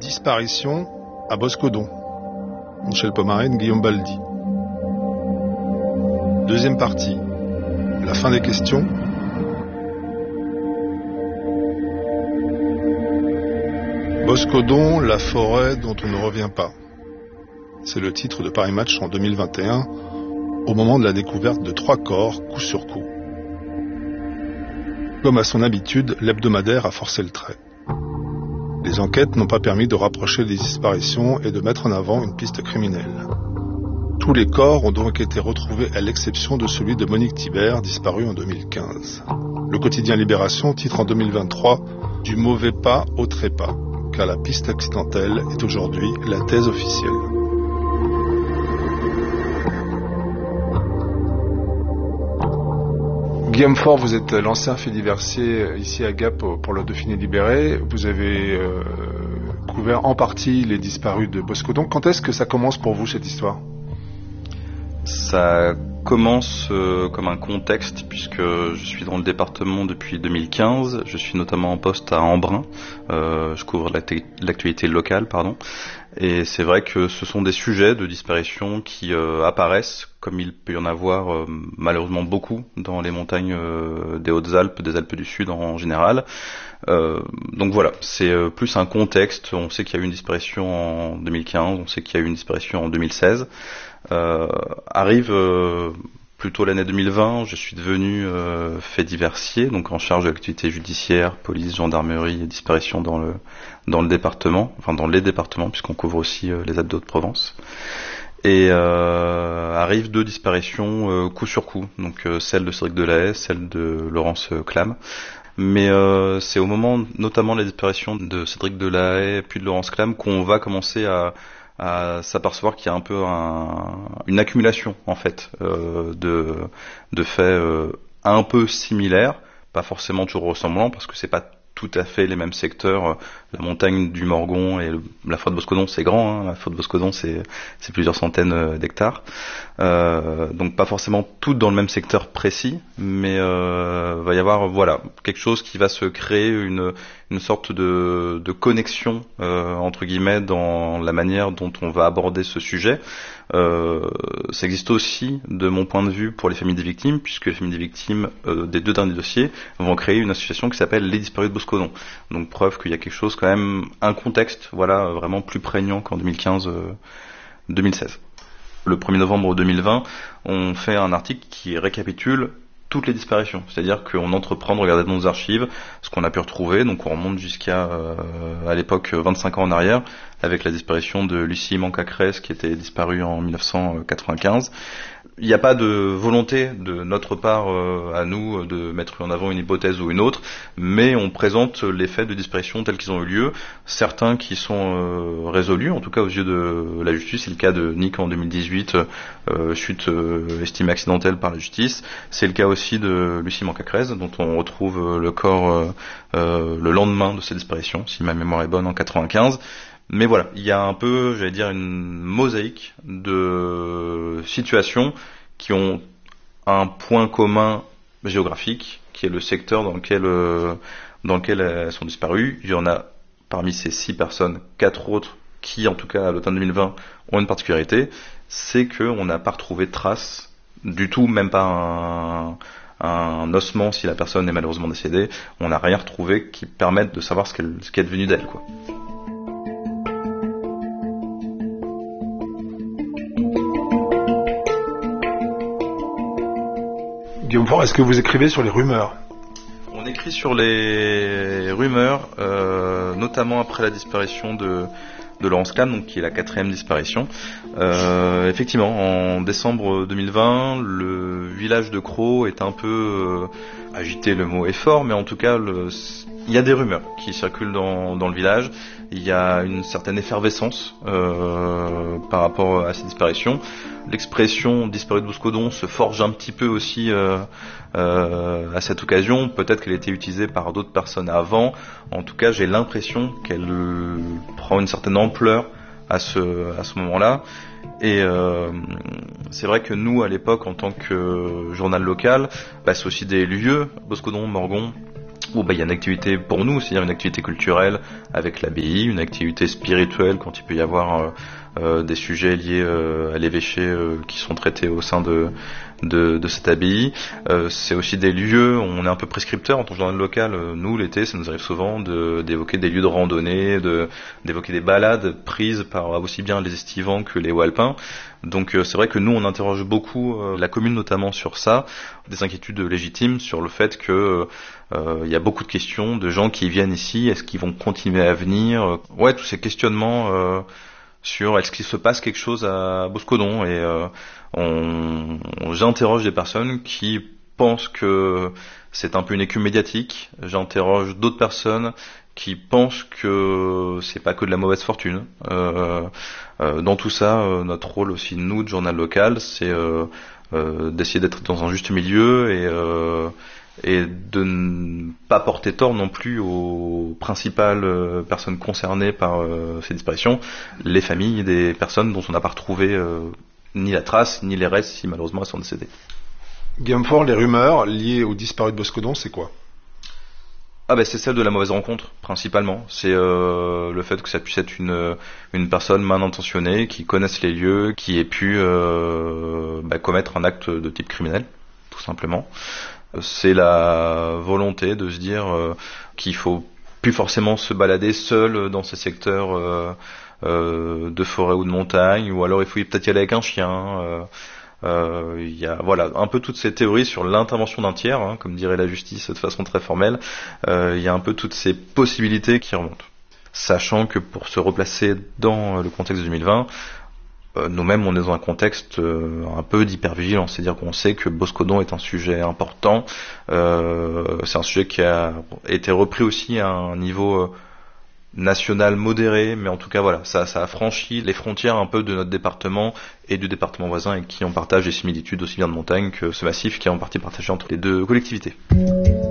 Disparition à Boscodon. Michel Pomarène, Guillaume Baldi. Deuxième partie. La fin des questions. Boscodon, la forêt dont on ne revient pas. C'est le titre de Paris Match en 2021, au moment de la découverte de 3 corps, coup sur coup. Comme à son habitude, l'hebdomadaire a forcé le trait. Les enquêtes n'ont pas permis de rapprocher les disparitions et de mettre en avant une piste criminelle. Tous les corps ont donc été retrouvés à l'exception de celui de Monique Thibert, disparu en 2015. Le quotidien Libération titre en 2023 « Du mauvais pas au trépas », car la piste accidentelle est aujourd'hui la thèse officielle. Guillaume Faure, vous êtes l'ancien fait diversier ici à Gap pour le Dauphiné libéré. Vous avez couvert en partie les disparus de Boscodon. Quand est-ce que ça commence pour vous, cette histoire ? Ça commence comme un contexte, puisque je suis dans le département depuis 2015. Je suis notamment en poste à Embrun. Je couvre l'actualité locale, Et c'est vrai que ce sont des sujets de disparition qui apparaissent, comme il peut y en avoir malheureusement beaucoup dans les montagnes des Hautes-Alpes, des Alpes du Sud en général. Donc voilà, c'est plus un contexte. On sait qu'il y a eu une disparition en 2015, on sait qu'il y a eu une disparition en 2016. Arrive plutôt l'année 2020, je suis devenu fait diversier, donc en charge de l'activité judiciaire, police, gendarmerie et disparition dans le département, enfin dans les départements, puisqu'on couvre aussi les Alpes d'Haute-Provence. Et arrivent 2 disparitions coup sur coup, donc celle de Cédric Delahaye, celle de Laurence Clam. Mais c'est au moment notamment de la disparition de Cédric Delahaye puis de Laurence Clam qu'on va commencer à s'apercevoir qu'il y a un peu une accumulation en fait de faits un peu similaires, pas forcément toujours ressemblants parce que c'est pas tout à fait les mêmes secteurs. La montagne du Morgon et la forêt de Boscodon, c'est grand, la forêt de Boscodon c'est plusieurs centaines d'hectares, donc pas forcément toutes dans le même secteur précis, mais va y avoir quelque chose qui va se créer, une sorte de connexion entre guillemets dans la manière dont on va aborder ce sujet. Ça existe aussi de mon point de vue pour les familles des victimes, puisque les familles des victimes des 2 derniers dossiers vont créer une association qui s'appelle Les Disparus de Boscodon. Donc preuve qu'il y a quelque chose quand même, un contexte vraiment plus prégnant qu'en 2015-2016. Le 1er novembre 2020, on fait un article qui récapitule toutes les disparitions, c'est-à-dire qu'on entreprend de regarder dans nos archives ce qu'on a pu retrouver, donc on remonte jusqu'à à l'époque 25 ans en arrière, avec la disparition de Lucie Mancacrès qui était disparue en 1995. Il n'y a pas de volonté de notre part à nous de mettre en avant une hypothèse ou une autre, mais on présente les faits de disparition tels qu'ils ont eu lieu, certains qui sont résolus, en tout cas aux yeux de la justice. C'est le cas de Nick en 2018, chute estimée accidentelle par la justice. C'est le cas aussi de Lucie Mancacrès, dont on retrouve le corps le lendemain de sa disparition, si ma mémoire est bonne, en 95. Mais voilà, il y a un peu, une mosaïque de situations qui ont un point commun géographique, qui est le secteur dans lequel elles sont disparues. Il y en a parmi ces 6 personnes, 4 autres qui, en tout cas à l'automne 2020, ont une particularité, c'est qu'on n'a pas retrouvé de traces du tout, même pas un ossement si la personne est malheureusement décédée. On n'a rien retrouvé qui permette de savoir ce qui est devenu d'elle, quoi. Guillaume Faure, est-ce que vous écrivez sur les rumeurs ? On écrit sur les rumeurs, notamment après la disparition de Laurence Clam, donc qui est la 4e disparition. Effectivement, en décembre 2020, le village de Crau est un peu agité, le mot est fort, mais en tout cas, il y a des rumeurs qui circulent dans le village. Il y a une certaine effervescence par rapport à ces disparitions. L'expression disparu de Boscodon se forge un petit peu aussi à cette occasion. Peut-être qu'elle a été utilisée par d'autres personnes avant. En tout cas, j'ai l'impression qu'elle prend une certaine ampleur à ce moment-là. Et c'est vrai que nous, à l'époque, en tant que journal local, c'est aussi des lieux, Boscodon, Morgon, Bon, il y a une activité pour nous, c'est-à-dire une activité culturelle avec l'abbaye, une activité spirituelle quand il peut y avoir des sujets liés à l'évêché qui sont traités au sein de cette abbaye. C'est aussi des lieux, on est un peu prescripteur en tant que journal local. Nous, l'été, ça nous arrive souvent d'évoquer des lieux de randonnée, d'évoquer des balades prises par aussi bien les estivants que les hauts alpins. Donc c'est vrai que nous, on interroge beaucoup la commune notamment sur ça, des inquiétudes légitimes sur le fait que il y a beaucoup de questions de gens qui viennent ici, est-ce qu'ils vont continuer à venir, ouais, tous ces questionnements sur est-ce qu'il se passe quelque chose à Boscodon, et j'interroge des personnes qui pensent que c'est un peu une écume médiatique, j'interroge d'autres personnes qui pensent que c'est pas que de la mauvaise fortune. Dans tout ça, notre rôle aussi, nous, de journal local, c'est d'essayer d'être dans un juste milieu et de ne pas porter tort non plus aux principales personnes concernées par ces disparitions, les familles des personnes dont on n'a pas retrouvé ni la trace, ni les restes, si malheureusement elles sont décédées. Guillaume Faure, les rumeurs liées aux disparus de Boscodon, c'est quoi ? C'est celle de la mauvaise rencontre, principalement. C'est le fait que ça puisse être une personne mal intentionnée, qui connaisse les lieux, qui ait pu commettre un acte de type criminel, tout simplement. C'est la volonté de se dire qu'il faut plus forcément se balader seul dans ces secteurs de forêt ou de montagne, ou alors il faut peut-être y aller avec un chien. Il y a un peu toutes ces théories sur l'intervention d'un tiers, comme dirait la justice de façon très formelle. Il y a un peu toutes ces possibilités qui remontent. Sachant que pour se replacer dans le contexte de 2020, nous-mêmes on est dans un contexte un peu d'hypervigilance, c'est-à-dire qu'on sait que Boscodon est un sujet important, c'est un sujet qui a été repris aussi à un niveau national modéré, mais en tout cas ça a franchi les frontières un peu de notre département et du département voisin, et qui on partage des similitudes aussi bien de montagne que ce massif qui est en partie partagé entre les deux collectivités.